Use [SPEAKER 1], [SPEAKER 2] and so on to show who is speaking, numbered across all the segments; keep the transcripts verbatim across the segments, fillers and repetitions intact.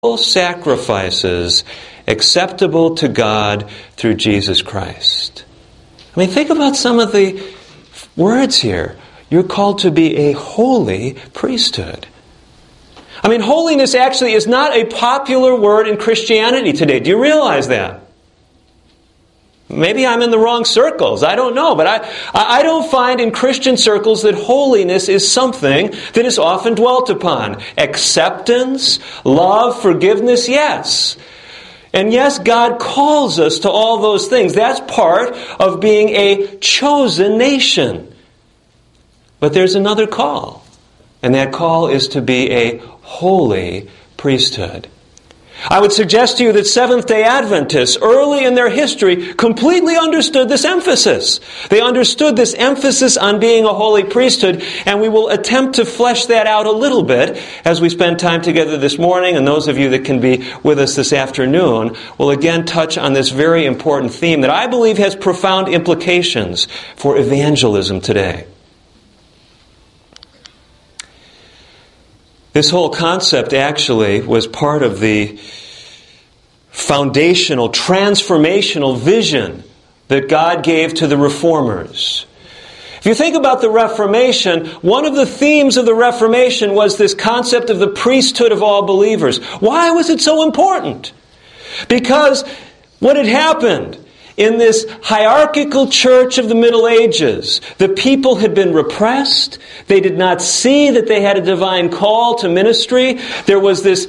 [SPEAKER 1] sacrifices acceptable to God through Jesus Christ. I mean, think about some of the words here. You're called to be a holy priesthood. I mean, holiness actually is not a popular word in Christianity today. Do you realize that? Maybe I'm in the wrong circles. I don't know. But I, I don't find in Christian circles that holiness is something that is often dwelt upon. Acceptance, love, forgiveness, yes. And yes, God calls us to all those things. That's part of being a chosen nation. But there's another call. And that call is to be a holy priesthood. I would suggest to you that Seventh-day Adventists, early in their history, completely understood this emphasis. They understood this emphasis on being a holy priesthood, and we will attempt to flesh that out a little bit as we spend time together this morning, and those of you that can be with us this afternoon will again touch on this very important theme that I believe has profound implications for evangelism today. This whole concept actually was part of the foundational, transformational vision that God gave to the Reformers. If you think about the Reformation, one of the themes of the Reformation was this concept of the priesthood of all believers. Why was it so important? Because what had happened in this hierarchical church of the Middle Ages, the people had been repressed. They did not see that they had a divine call to ministry. There was this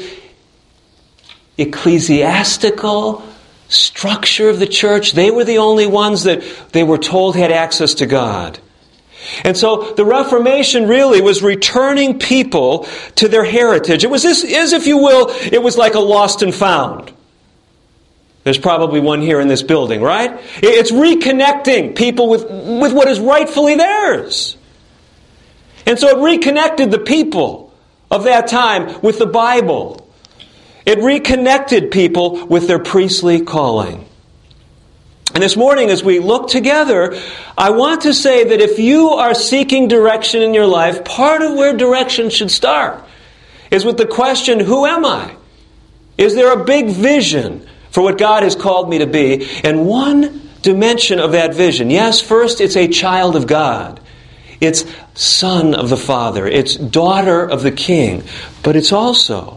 [SPEAKER 1] ecclesiastical structure of the church. They were the only ones that they were told had access to God. And so the Reformation really was returning people to their heritage. It was this, as if you will, it was like a lost and found. There's probably one here in this building, right? It's reconnecting people with, with what is rightfully theirs. And so it reconnected the people of that time with the Bible. It reconnected people with their priestly calling. And this morning as we look together, I want to say that if you are seeking direction in your life, part of where direction should start is with the question, who am I? Is there a big vision for what God has called me to be? And one dimension of that vision, yes, first it's a child of God. It's son of the Father. It's daughter of the King. But it's also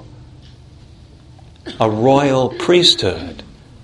[SPEAKER 1] a royal priesthood.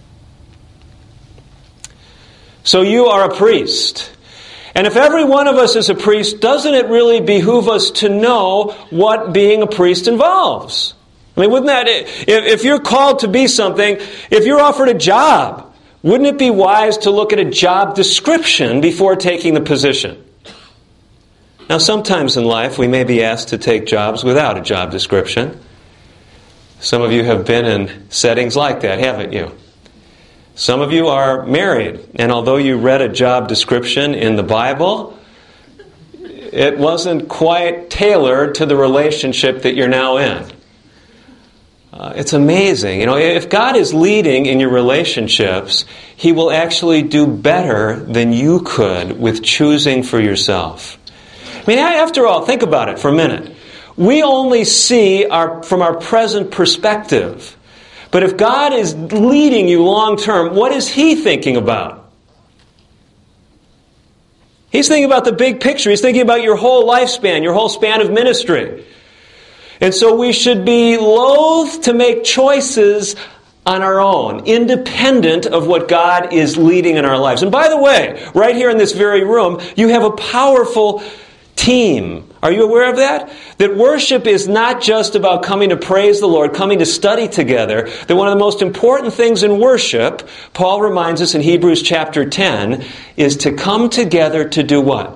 [SPEAKER 1] So you are a priest. And if every one of us is a priest, doesn't it really behoove us to know what being a priest involves? I mean, wouldn't that, if, if you're called to be something, if you're offered a job, wouldn't it be wise to look at a job description before taking the position? Now, sometimes in life we may be asked to take jobs without a job description. Some of you have been in settings like that, haven't you? Some of you are married, and although you read a job description in the Bible, it wasn't quite tailored to the relationship that you're now in. Uh, it's amazing. You know, if God is leading in your relationships, He will actually do better than you could with choosing for yourself. I mean, after all, think about it for a minute. We only see our from our present perspective. But if God is leading you long term, what is He thinking about? He's thinking about the big picture. He's thinking about your whole lifespan, your whole span of ministry. And so we should be loath to make choices on our own, independent of what God is leading in our lives. And by the way, right here in this very room, you have a powerful team. Are you aware of that? That worship is not just about coming to praise the Lord, coming to study together. That one of the most important things in worship, Paul reminds us in Hebrews chapter ten, is to come together to do what?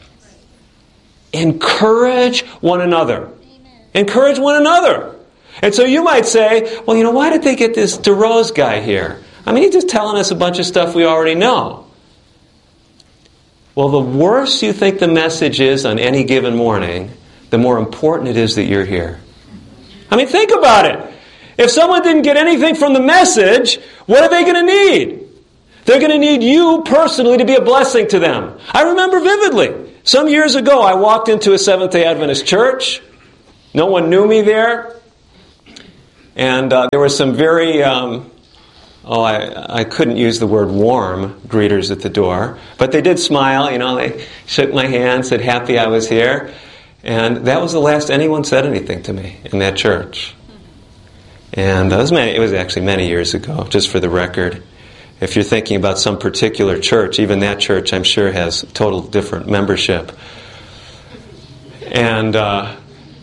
[SPEAKER 1] Encourage one another. Encourage one another. And so you might say, well, you know, why did they get this DeRose guy here? I mean, he's just telling us a bunch of stuff we already know. Well, the worse you think the message is on any given morning, the more important it is that you're here. I mean, think about it. If someone didn't get anything from the message, what are they going to need? They're going to need you personally to be a blessing to them. I remember vividly, some years ago, I walked into a Seventh-day Adventist church. No one knew me there. And uh, there were some very, um, oh, I, I couldn't use the word warm greeters at the door, but they did smile, you know, they shook my hand, said happy I was here. And that was the last anyone said anything to me in that church. And it was, many, it was actually many years ago, just for the record. If you're thinking about some particular church, even that church, I'm sure, has total different membership. And uh,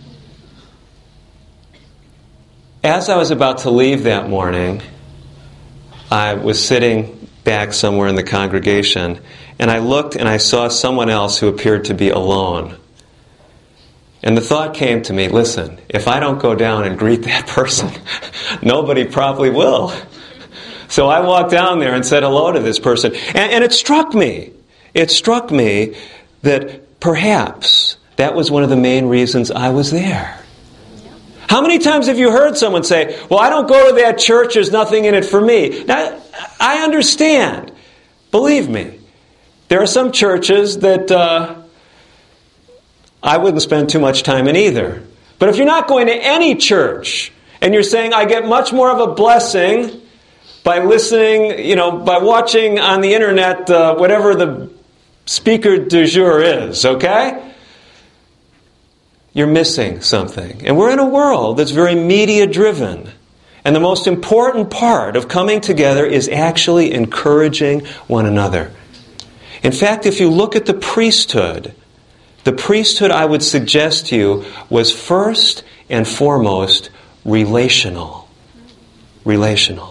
[SPEAKER 1] as I was about to leave that morning, I was sitting back somewhere in the congregation, and I looked and I saw someone else who appeared to be alone. And the thought came to me, listen, if I don't go down and greet that person, nobody probably will. So I walked down there and said hello to this person. And, and it struck me, it struck me that perhaps that was one of the main reasons I was there. How many times have you heard someone say, well, I don't go to that church, there's nothing in it for me? Now, I understand. Believe me, there are some churches that uh, I wouldn't spend too much time in either. But if you're not going to any church, and you're saying, I get much more of a blessing by listening, you know, by watching on the internet uh, whatever the speaker du jour is, okay? You're missing something. And we're in a world that's very media-driven. And the most important part of coming together is actually encouraging one another. In fact, if you look at the priesthood, the priesthood, I would suggest to you, was first and foremost relational. Relational.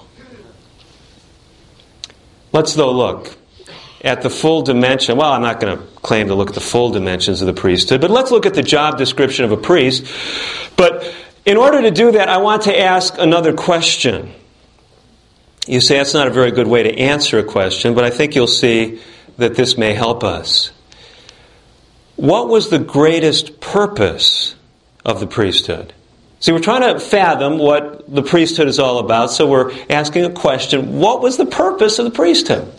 [SPEAKER 1] Let's, though, look at the full dimension. Well, I'm not going to claim to look at the full dimensions of the priesthood, but let's look at the job description of a priest. But in order to do that, I want to ask another question. You say that's not a very good way to answer a question, but I think you'll see that this may help us. What was the greatest purpose of the priesthood? See, we're trying to fathom what the priesthood is all about, so we're asking a question. What was the purpose of the priesthood?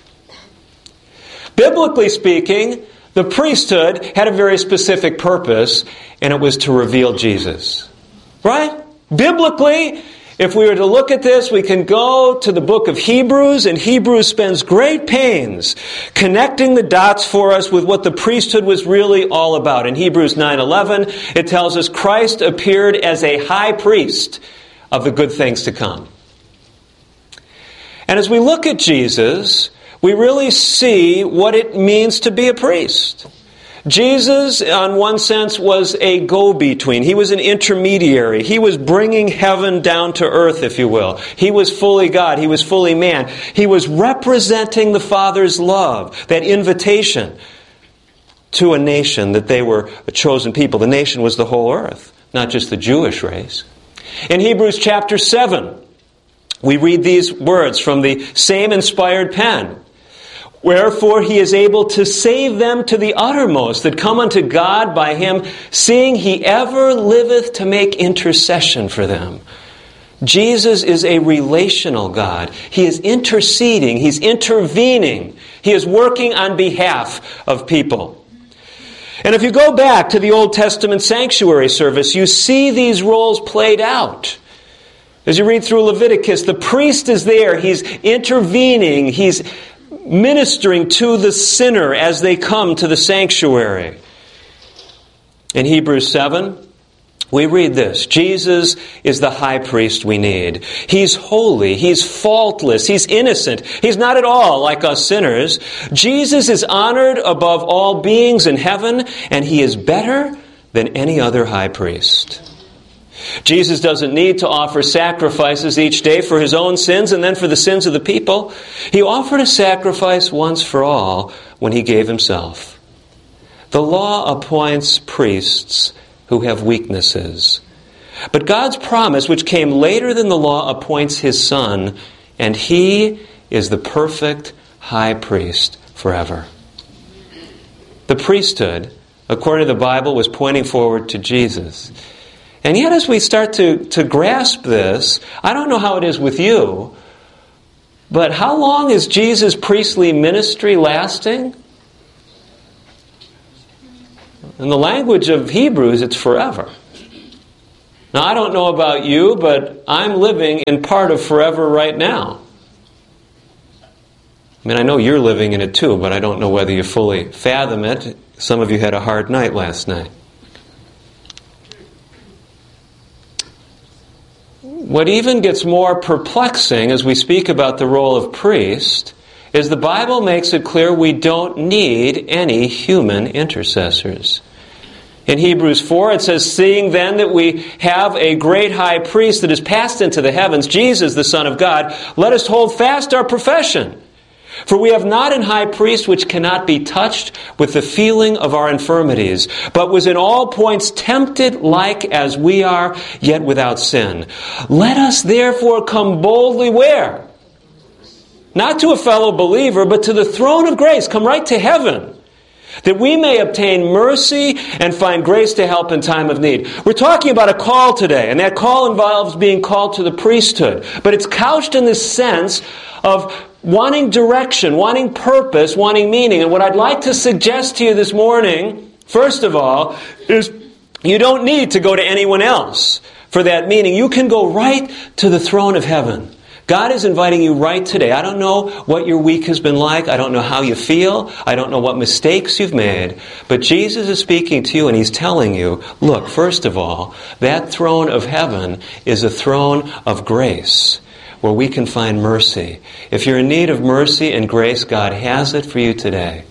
[SPEAKER 1] Biblically speaking, the priesthood had a very specific purpose, and it was to reveal Jesus. Right? Biblically, if we were to look at this, we can go to the book of Hebrews, and Hebrews spends great pains connecting the dots for us with what the priesthood was really all about. In Hebrews nine eleven, it tells us Christ appeared as a high priest of the good things to come. And as we look at Jesus, we really see what it means to be a priest. Jesus, in one sense, was a go-between. He was an intermediary. He was bringing heaven down to earth, if you will. He was fully God. He was fully man. He was representing the Father's love, that invitation to a nation that they were a chosen people. The nation was the whole earth, not just the Jewish race. In Hebrews chapter seven, we read these words from the same inspired pen. Wherefore he is able to save them to the uttermost that come unto God by him, seeing he ever liveth to make intercession for them. Jesus is a relational God. He is interceding. He's intervening. He is working on behalf of people. And if you go back to the Old Testament sanctuary service, you see these roles played out. As you read through Leviticus, the priest is there. He's intervening. He's ministering to the sinner as they come to the sanctuary. In Hebrews seven, we read this. Jesus is the high priest we need. He's holy. He's faultless. He's innocent. He's not at all like us sinners. Jesus is honored above all beings in heaven, and he is better than any other high priest. Jesus doesn't need to offer sacrifices each day for his own sins and then for the sins of the people. He offered a sacrifice once for all when he gave himself. The law appoints priests who have weaknesses. But God's promise, which came later than the law, appoints his Son, and he is the perfect high priest forever. The priesthood, according to the Bible, was pointing forward to Jesus. And yet as we start to, to grasp this, I don't know how it is with you, but how long is Jesus' priestly ministry lasting? In the language of Hebrews, it's forever. Now, I don't know about you, but I'm living in part of forever right now. I mean, I know you're living in it too, but I don't know whether you fully fathom it. Some of you had a hard night last night. What even gets more perplexing as we speak about the role of priest is the Bible makes it clear we don't need any human intercessors. In Hebrews four, it says, "Seeing then that we have a great high priest that is passed into the heavens, Jesus, the Son of God, let us hold fast our profession. For we have not an high priest which cannot be touched with the feeling of our infirmities, but was in all points tempted like as we are, yet without sin. Let us therefore come boldly" where? Not to a fellow believer, but to the throne of grace. Come right to heaven, that we may obtain mercy and find grace to help in time of need. We're talking about a call today, and that call involves being called to the priesthood. But it's couched in this sense of wanting direction, wanting purpose, wanting meaning. And what I'd like to suggest to you this morning, first of all, is you don't need to go to anyone else for that meaning. You can go right to the throne of heaven. God is inviting you right today. I don't know what your week has been like. I don't know how you feel. I don't know what mistakes you've made. But Jesus is speaking to you and He's telling you, look, first of all, that throne of heaven is a throne of grace where we can find mercy. If you're in need of mercy and grace, God has it for you today.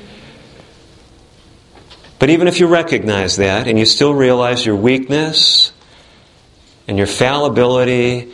[SPEAKER 1] But even if you recognize that and you still realize your weakness and your fallibility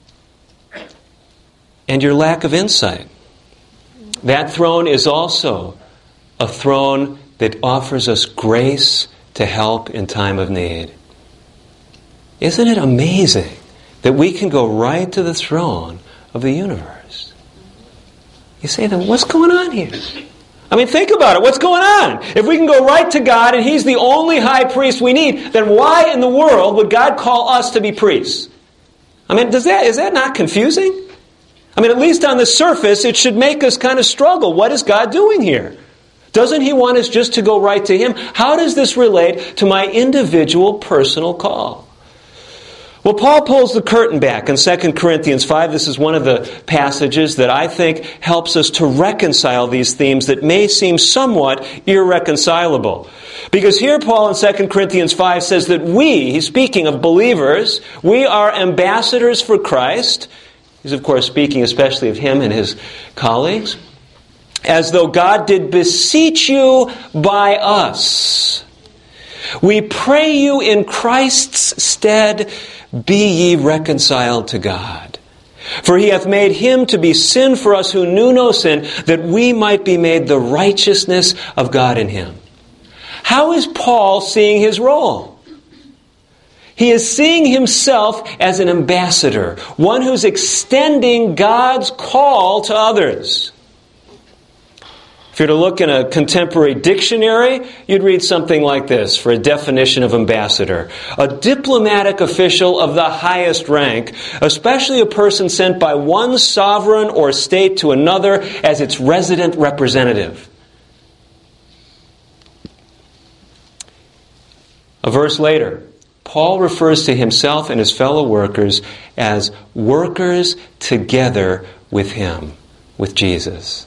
[SPEAKER 1] and your lack of insight, that throne is also a throne that offers us grace to help in time of need. Isn't it amazing that we can go right to the throne of the universe? You say, then what's going on here? I mean, think about it. What's going on? If we can go right to God and He's the only high priest we need, then why in the world would God call us to be priests? I mean, does that is that not confusing? I mean, at least on the surface, it should make us kind of struggle. What is God doing here? Doesn't He want us just to go right to Him? How does this relate to my individual personal call? Well, Paul pulls the curtain back in Second Corinthians five. This is one of the passages that I think helps us to reconcile these themes that may seem somewhat irreconcilable. Because here Paul in Second Corinthians five says that we, he's speaking of believers, we are ambassadors for Christ. He's, of course, speaking especially of him and his colleagues. As though God did beseech you by us. We pray you in Christ's stead, be ye reconciled to God. For He hath made Him to be sin for us who knew no sin, that we might be made the righteousness of God in Him. How is Paul seeing his role? He is seeing himself as an ambassador, one who's extending God's call to others. If you're to look in a contemporary dictionary, you'd read something like this for a definition of ambassador. A diplomatic official of the highest rank, especially a person sent by one sovereign or state to another as its resident representative. A verse later, Paul refers to himself and his fellow workers as workers together with Him, with Jesus.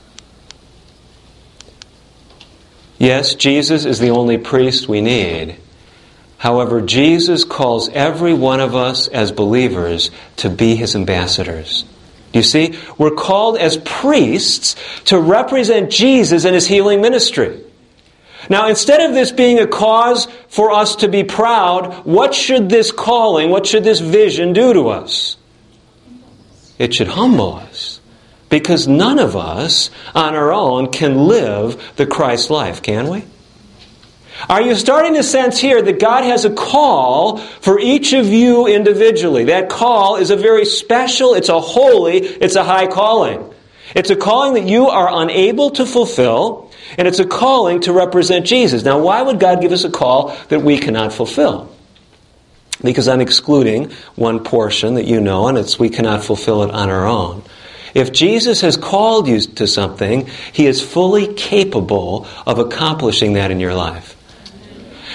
[SPEAKER 1] Yes, Jesus is the only priest we need. However, Jesus calls every one of us as believers to be His ambassadors. You see, we're called as priests to represent Jesus and His healing ministry. Now, instead of this being a cause for us to be proud, what should this calling, what should this vision do to us? It should humble us. Because none of us on our own can live the Christ life, can we? Are you starting to sense here that God has a call for each of you individually? That call is a very special, it's a holy, it's a high calling. It's a calling that you are unable to fulfill, and it's a calling to represent Jesus. Now, why would God give us a call that we cannot fulfill? Because I'm excluding one portion that you know, and it's we cannot fulfill it on our own. If Jesus has called you to something, He is fully capable of accomplishing that in your life.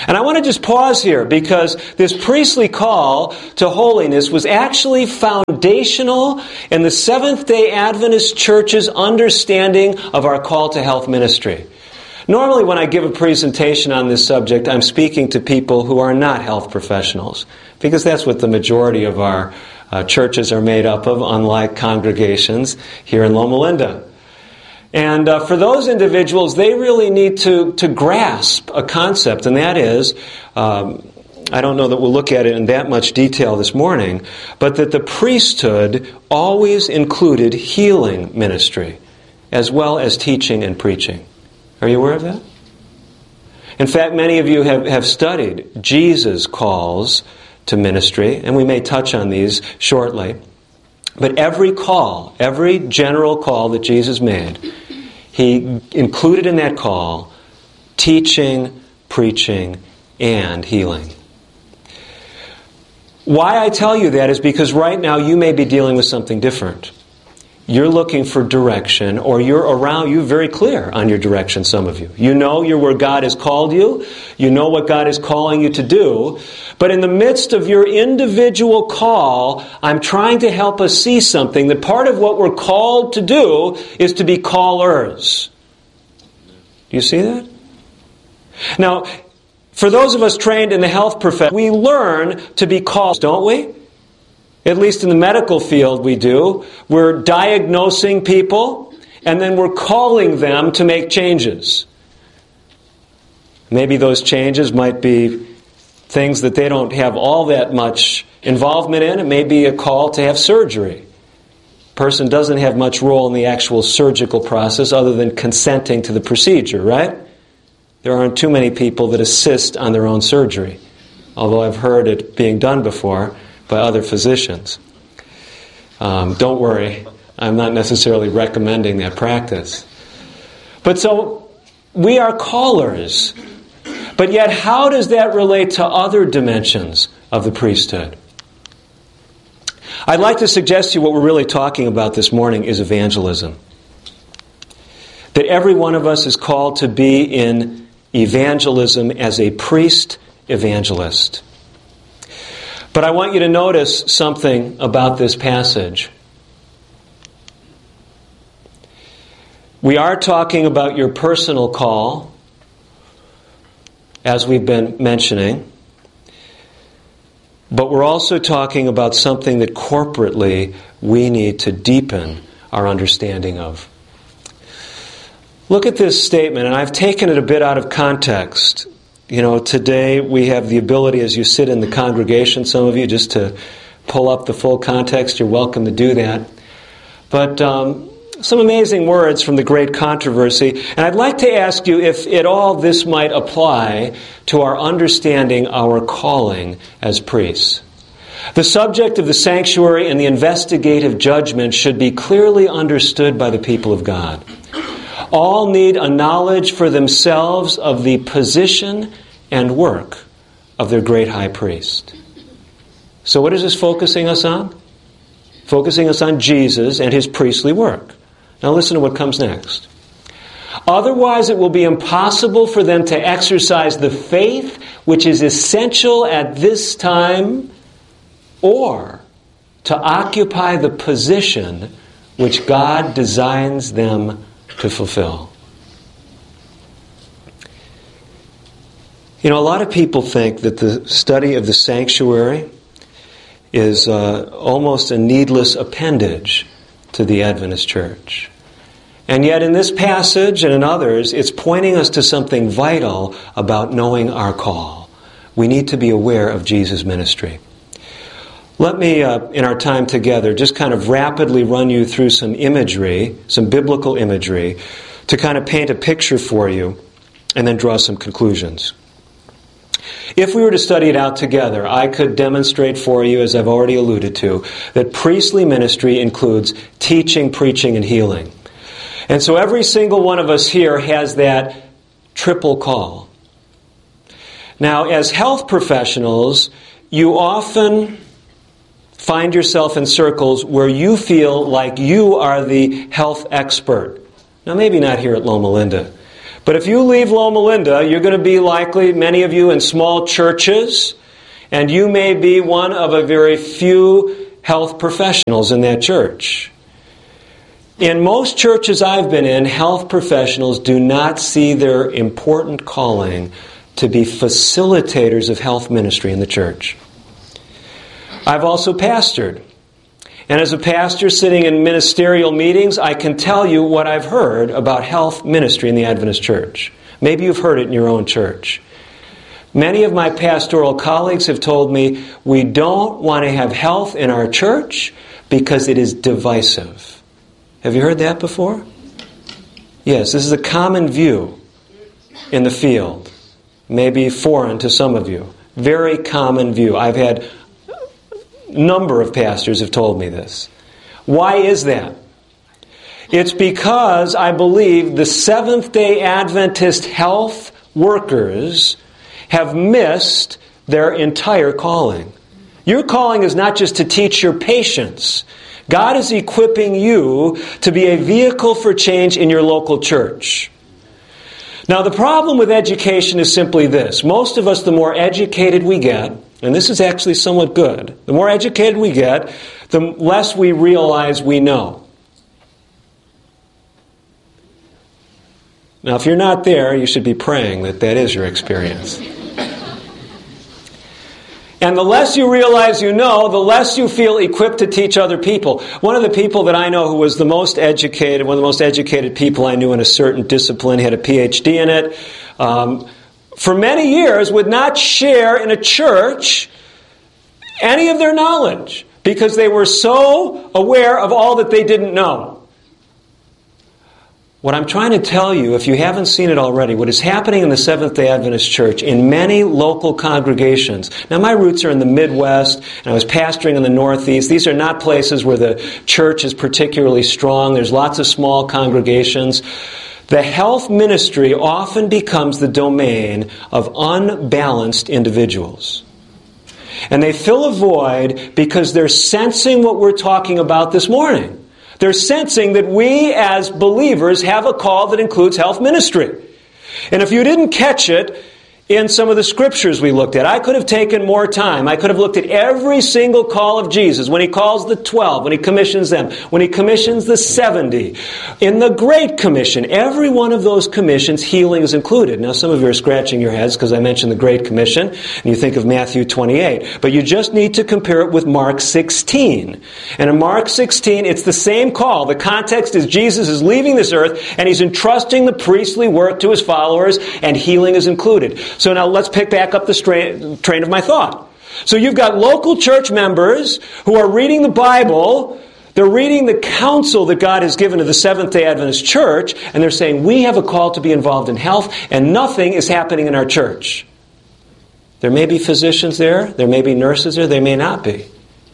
[SPEAKER 1] And I want to just pause here because this priestly call to holiness was actually foundational in the Seventh-day Adventist Church's understanding of our call to health ministry. Normally when I give a presentation on this subject, I'm speaking to people who are not health professionals, because that's what the majority of our uh, churches are made up of, unlike congregations here in Loma Linda. And uh, for those individuals, they really need to, to grasp a concept, and that is, um, I don't know that we'll look at it in that much detail this morning, but that the priesthood always included healing ministry, as well as teaching and preaching. Are you aware of that? In fact, many of you have, have studied Jesus' calls to ministry, and we may touch on these shortly. But every call, every general call that Jesus made, He included in that call teaching, preaching, and healing. Why I tell you that is because right now you may be dealing with something different. You're looking for direction, or you're around, you're very clear on your direction, some of you. You know you're where God has called you. You know what God is calling you to do. But in the midst of your individual call, I'm trying to help us see something. That part of what we're called to do is to be callers. Do you see that? Now, for those of us trained in the health profession, we learn to be called, don't we? At least in the medical field we do. We're diagnosing people, and then we're calling them to make changes. Maybe those changes might be things that they don't have all that much involvement in. It may be a call to have surgery. Person doesn't have much role in the actual surgical process other than consenting to the procedure, right? There aren't too many people that assist on their own surgery, although I've heard it being done before by other physicians. Um, don't worry, I'm not necessarily recommending that practice. But so, we are callers. But yet, how does that relate to other dimensions of the priesthood? I'd like to suggest to you what we're really talking about this morning is evangelism. That every one of us is called to be in evangelism as a priest evangelist. But I want you to notice something about this passage. We are talking about your personal call, as we've been mentioning, but we're also talking about something that corporately we need to deepen our understanding of. Look at this statement, and I've taken it a bit out of context. You know, today we have the ability, as you sit in the congregation, some of you, just to pull up the full context. You're welcome to do that. But um, some amazing words from the great controversy. And I'd like to ask you if at all this might apply to our understanding our calling as priests. The subject of the sanctuary and the investigative judgment should be clearly understood by the people of God. All need a knowledge for themselves of the position and work of their great high priest. So what is this focusing us on? Focusing us on Jesus and his priestly work. Now listen to what comes next. Otherwise it will be impossible for them to exercise the faith which is essential at this time, or to occupy the position which God designs them to fulfill. You know, a lot of people think that the study of the sanctuary is uh, almost a needless appendage to the Adventist church. And yet in this passage and in others, it's pointing us to something vital about knowing our call. We need to be aware of Jesus' ministry. Let me, uh, in our time together, just kind of rapidly run you through some imagery, some biblical imagery, to kind of paint a picture for you, and then draw some conclusions. If we were to study it out together, I could demonstrate for you, as I've already alluded to, that priestly ministry includes teaching, preaching, and healing. And so every single one of us here has that triple call. Now, as health professionals, you often find yourself in circles where you feel like you are the health expert. Now, maybe not here at Loma Linda, But if you leave Loma Linda, you're going to be likely, many of you, in small churches, and you may be one of a very few health professionals in that church. In most churches I've been in, health professionals do not see their important calling to be facilitators of health ministry in the church. I've also pastored. And as a pastor sitting in ministerial meetings, I can tell you what I've heard about health ministry in the Adventist church. Maybe you've heard it in your own church. Many of my pastoral colleagues have told me, we don't want to have health in our church because it is divisive. Have you heard that before? Yes, this is a common view in the field. Maybe foreign to some of you. Very common view. I've had a number of pastors have told me this. Why is that? It's because I believe the Seventh-day Adventist health workers have missed their entire calling. Your calling is not just to teach your patients. God is equipping you to be a vehicle for change in your local church. Now, the problem with education is simply this. Most of us, the more educated we get, and this is actually somewhat good, the more educated we get, the less we realize we know. Now, if you're not there, you should be praying that that is your experience. And the less you realize you know, the less you feel equipped to teach other people. One of the people that I know who was the most educated, one of the most educated people I knew in a certain discipline, had a P H D in it, um, for many years would not share in a church any of their knowledge because they were so aware of all that they didn't know. What I'm trying to tell you, if you haven't seen it already, what is happening in the Seventh-day Adventist Church in many local congregations. Now, my roots are in the Midwest, and I was pastoring in the Northeast. These are not places where the church is particularly strong. There's lots of small congregations. The health ministry often becomes the domain of unbalanced individuals. And they fill a void because they're sensing what we're talking about this morning. They're sensing that we as believers have a call that includes health ministry. And if you didn't catch it in some of the scriptures we looked at, I could have taken more time. I could have looked at every single call of Jesus, when He calls the twelve, when He commissions them, when He commissions the seventy. In the Great Commission, every one of those commissions, healing is included. Now, some of you are scratching your heads because I mentioned the Great Commission, and you think of Matthew twenty-eight. But you just need to compare it with Mark sixteen. And in Mark sixteen, it's the same call. The context is Jesus is leaving this earth, and He's entrusting the priestly work to His followers, and healing is included. So now let's pick back up the strain, train of my thought. So you've got local church members who are reading the Bible. They're reading the counsel that God has given to the Seventh-day Adventist Church, and they're saying, we have a call to be involved in health, and nothing is happening in our church. There may be physicians there. There may be nurses there. There may not be.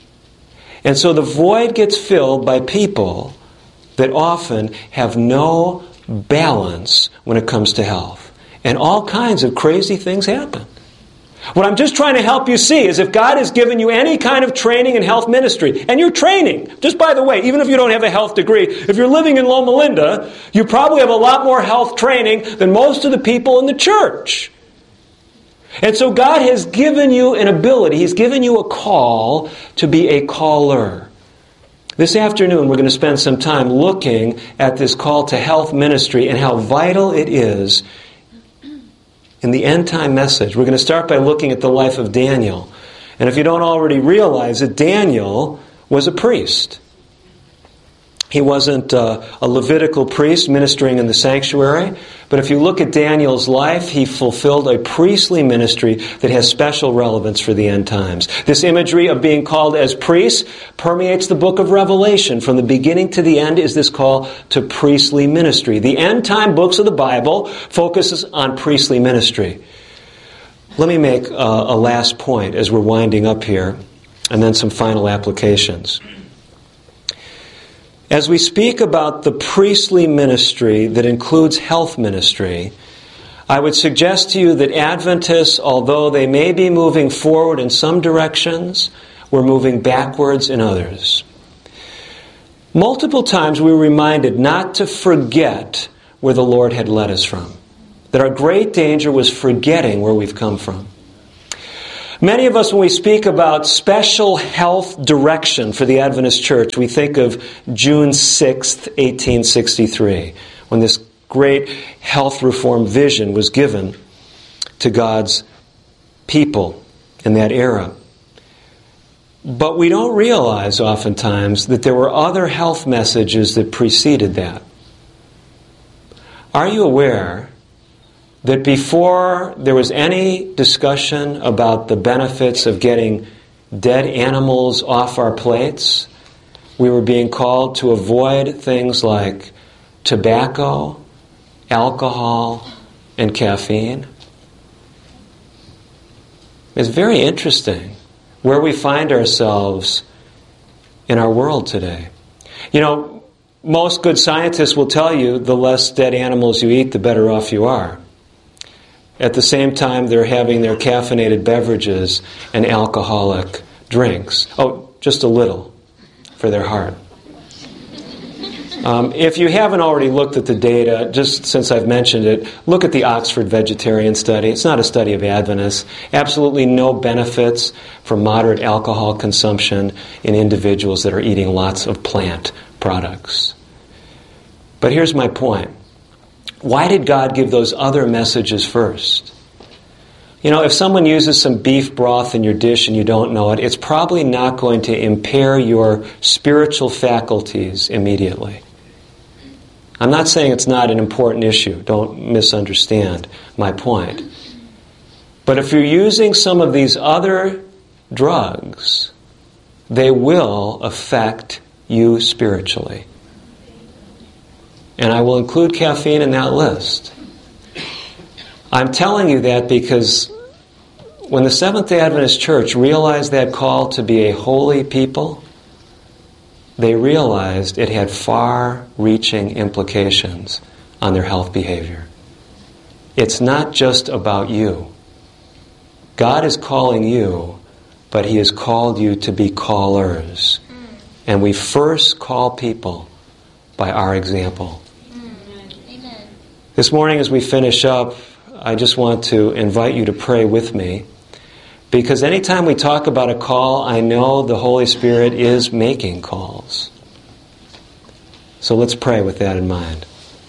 [SPEAKER 1] And so the void gets filled by people that often have no balance when it comes to health. And all kinds of crazy things happen. What I'm just trying to help you see is if God has given you any kind of training in health ministry, and you're training, just by the way, even if you don't have a health degree, if you're living in Loma Linda, you probably have a lot more health training than most of the people in the church. And so God has given you an ability, He's given you a call to be a caller. This afternoon, we're going to spend some time looking at this call to health ministry and how vital it is in the end-time message. We're going to start by looking at the life of Daniel. And if you don't already realize it, Daniel was a priest. He wasn't uh, a Levitical priest ministering in the sanctuary, but if you look at Daniel's life, he fulfilled a priestly ministry that has special relevance for the end times. This imagery of being called as priests permeates the book of Revelation. From the beginning to the end is this call to priestly ministry. The end time books of the Bible focuses on priestly ministry. Let me make uh, a last point as we're winding up here, and then some final applications. As we speak about the priestly ministry that includes health ministry, I would suggest to you that Adventists, although they may be moving forward in some directions, we're moving backwards in others. Multiple times we were reminded not to forget where the Lord had led us from. That our great danger was forgetting where we've come from. Many of us, when we speak about special health direction for the Adventist Church, we think of June sixth, eighteen sixty-three, when this great health reform vision was given to God's people in that era. But we don't realize oftentimes that there were other health messages that preceded that. Are you aware that before there was any discussion about the benefits of getting dead animals off our plates, we were being called to avoid things like tobacco, alcohol, and caffeine? It's very interesting where we find ourselves in our world today. You know, most good scientists will tell you the less dead animals you eat, the better off you are. At the same time, they're having their caffeinated beverages and alcoholic drinks. Oh, just a little for their heart. Um, if you haven't already looked at the data, just since I've mentioned it, look at the Oxford Vegetarian Study. It's not a study of Adventists. Absolutely no benefits from moderate alcohol consumption in individuals that are eating lots of plant products. But here's my point. Why did God give those other messages first? You know, if someone uses some beef broth in your dish and you don't know it, it's probably not going to impair your spiritual faculties immediately. I'm not saying it's not an important issue. Don't misunderstand my point. But if you're using some of these other drugs, they will affect you spiritually. And I will include caffeine in that list. I'm telling you that because when the Seventh-day Adventist Church realized that call to be a holy people, they realized it had far-reaching implications on their health behavior. It's not just about you. God is calling you, but He has called you to be callers. And we first call people by our example. Amen. This morning as we finish up, I just want to invite you to pray with me, because anytime we talk about a call, I know the Holy Spirit is making calls. So let's pray with that in mind.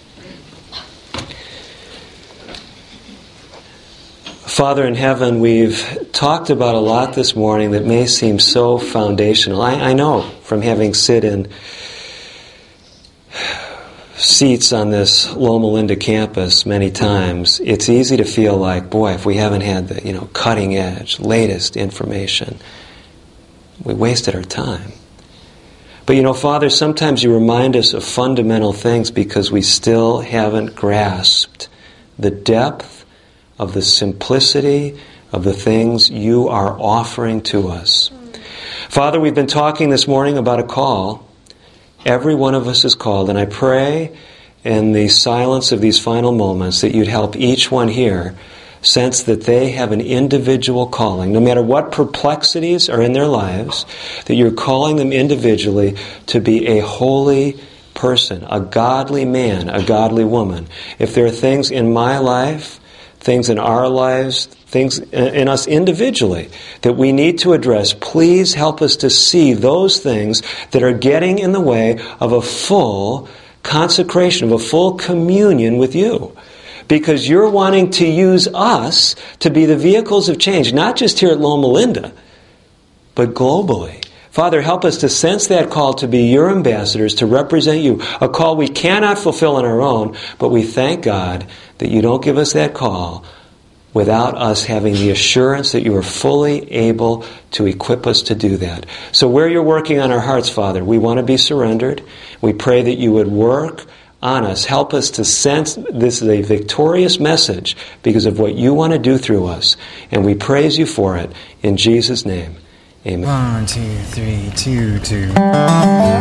[SPEAKER 1] Father in heaven, we've talked about a lot this morning that may seem so foundational. I, I know from having sit in seats on this Loma Linda campus many times, it's easy to feel like, boy, if we haven't had the, you know, cutting edge, latest information, we wasted our time. But you know, Father, sometimes you remind us of fundamental things because we still haven't grasped the depth of the simplicity of the things you are offering to us. Father, we've been talking this morning about a call. Every one of us is called, and I pray in the silence of these final moments that you'd help each one here sense that they have an individual calling. No matter what perplexities are in their lives, that you're calling them individually to be a holy person, a godly man, a godly woman. If there are things in my life, things in our lives, things in us individually that we need to address, please help us to see those things that are getting in the way of a full consecration, of a full communion with you. Because you're wanting to use us to be the vehicles of change, not just here at Loma Linda, but globally. Father, help us to sense that call to be your ambassadors, to represent you. A call we cannot fulfill on our own, but we thank God that you don't give us that call without us having the assurance that you are fully able to equip us to do that. So where you're working on our hearts, Father, we want to be surrendered. We pray that you would work on us. Help us to sense this is a victorious message because of what you want to do through us. And we praise you for it. In Jesus' name, amen.
[SPEAKER 2] One, two, three, two, two.